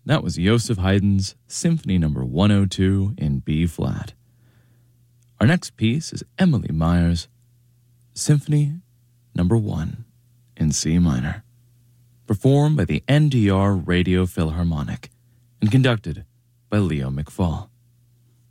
that was Joseph Haydn's Symphony No. 102 in B-flat. Our next piece is Emily Meyer's Symphony No. 1 in C minor, performed by the NDR Radio Philharmonic and conducted by Leo McFall.